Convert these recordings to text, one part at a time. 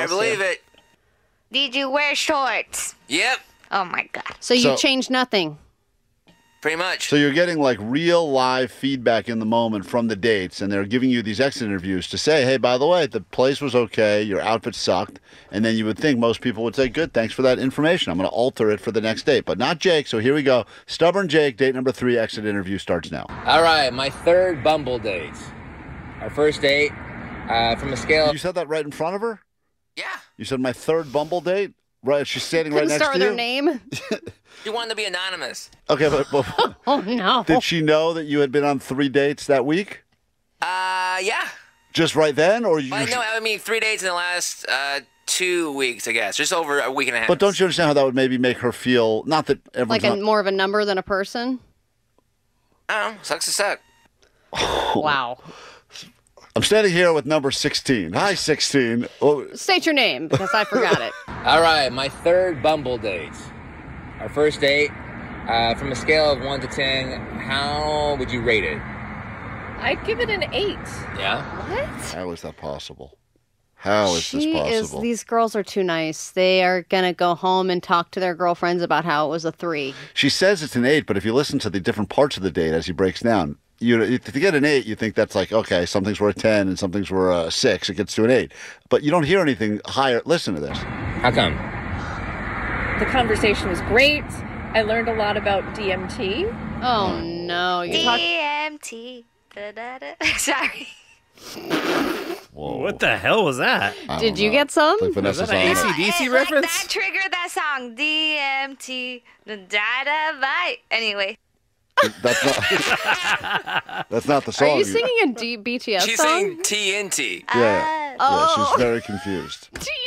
believe it. Did you wear shorts? Yep, Oh, my God. So you So- changed nothing. pretty much. So you're getting like real live feedback in the moment from the dates, and they're giving you these exit interviews to say, hey, by the way, the place was okay, your outfit sucked, and then you would think most people would say, good, thanks for that information. I'm going to alter it for the next date. But not Jake, so here we go. Stubborn Jake, date number 3, exit interview starts now. All right, my third Bumble date. Our first date, from a scale You said that right in front of her? Yeah, You said my third Bumble date? Right, she's standing right Couldn't next start to with you? her name. you wanted to be anonymous. Okay, but Oh, no. did she know that you had been on 3 dates that week? Yeah. Just right then? Or you? Well, no, I mean 3 dates in the last 2 weeks, I guess. Just over a week and a half. But don't you understand how that would maybe make her feel, not that everyone's Like not, more of a number than a person? I don't know. Sucks to suck. Wow. I'm standing here with number 16. Hi, 16. Oh, State your name, because I forgot it. All right, my third Bumble date. Our first date, from a scale of 1 to 10, how would you rate it? I'd give it an 8. Yeah? What? how is that possible? How is this possible? These girls are too nice. They are going to go home and talk to their girlfriends about how it was a 3. She says it's an 8, but if you listen to the different parts of the date as he breaks down, if you get an 8, you think that's like, okay, some things were a 10 and some things were a 6. It gets to an 8. But you don't hear anything higher. Listen to this. How come? The conversation was great. I learned a lot about DMT. Oh, no. You're talking... DMT. Da-da-da. Sorry. Whoa. What the hell was that? I Did don't you know. get some? Like Vanessa's Is that an on it. AC/DC Like reference? that triggered that song. DMT. Da-da-bye. Anyway. That's not, that's not the song. Are you singing a BTS She's song? saying TNT. Yeah. Oh. Yeah, she's very confused.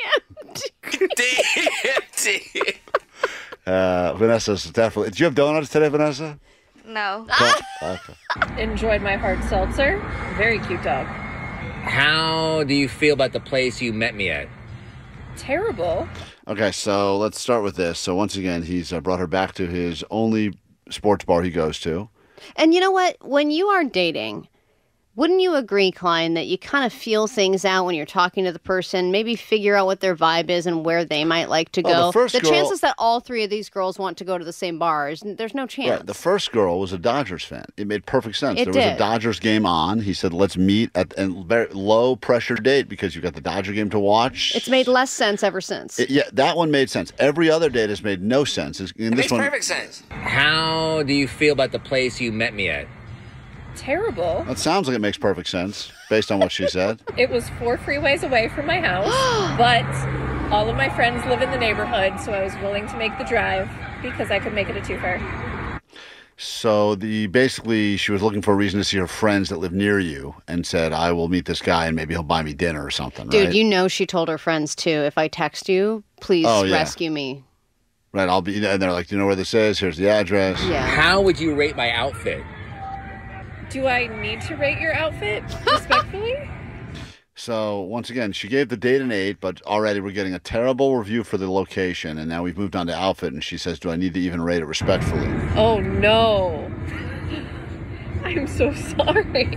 DMT. Vanessa's definitely. Did you have donuts today, Vanessa? No. Okay. Enjoyed my hard seltzer. Very cute dog. How do you feel about the place you met me at? Terrible. Okay, so let's start with this. So once again, he's brought her back to his only sports bar he goes to. And you know what? When you are dating, wouldn't you agree, Klein, that you kind of feel things out when you're talking to the person, maybe figure out what their vibe is and where they might like to Well, go? the first girl- chances that all 3 of these girls want to go to the same bars, there's no chance. Right. The first girl was a Dodgers fan. It made perfect sense. It There was a did. Dodgers game on. He said, let's meet at a very low pressure date because you've got the Dodger game to watch. It's made less sense ever since. Yeah, that one made sense. Every other date has made no sense. In It this makes one, perfect sense. How do you feel about the place you met me at? Terrible. that sounds like it makes perfect sense based on what she said. It was 4 freeways away from my house, but all of my friends live in the neighborhood, so I was willing to make the drive because I could make it a twofer. So basically she was looking for a reason to see her friends that live near you and said, I will meet this guy and maybe he'll buy me dinner or something. Dude, right? you know she told her friends too, if I text you, please Oh, yeah. rescue me. Right, I'll be, and they're like, do you know where this is? Here's the address. Yeah. How would you rate my outfit? Do I need to rate your outfit respectfully? So once again, she gave the date an 8, but already we're getting a terrible review for the location, and now we've moved on to outfit, and she says, do I need to even rate it respectfully? Oh no. I'm so sorry.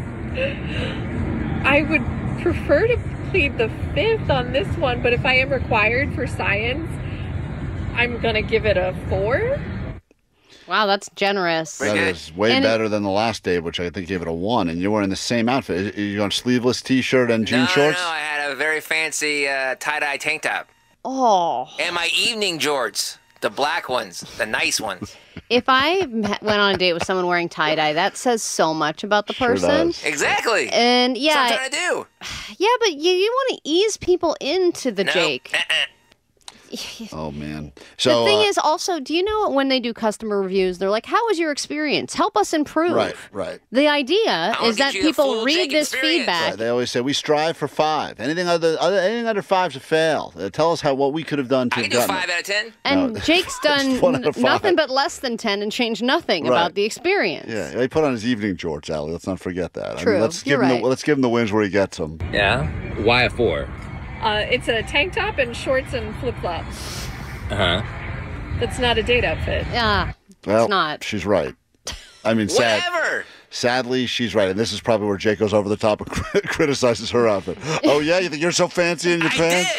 I would prefer to plead the 5th on this one, but if I am required for science, I'm gonna give it a 4. Wow, that's generous. That is way And- better than the last date, which I think gave it a 1, and you're wearing the same outfit. Are you on sleeveless t-shirt and jean No, shorts? no, I had a very fancy tie-dye tank top. Oh. And my evening jorts. The black ones. The nice ones. If I went on a date with someone wearing tie-dye, that says so much about the Sure person. does. Exactly. And That's what I'm yeah, trying to do. yeah, but you want to ease people into the No. Jake. Oh, man. The So, thing is also, do you know when they do customer reviews, they're like, how was your experience? Help us improve. right. The idea wanna is that get you the people full read Jake this experience. feedback. Right, they always say we strive for 5. Anything under 5's a fail. Tell us what we could have done to I have can do gotten 5 it. out of 10. And No, Jake's done 1 out of 5. nothing but less than 10 and changed nothing Right. about the experience. Yeah, he put on his evening jorts, Allie. Let's not forget that. True, let's you're give him right. let's give him the wins where he gets them. Yeah? Why a 4? It's a tank top and shorts and flip-flops. Uh-huh. That's not a date outfit. Yeah, Well, it's not. she's right. I mean, Whatever. sadly, she's right. And this is probably where Jake goes over the top and criticizes her outfit. Oh, yeah? You think you're so fancy in your I pants?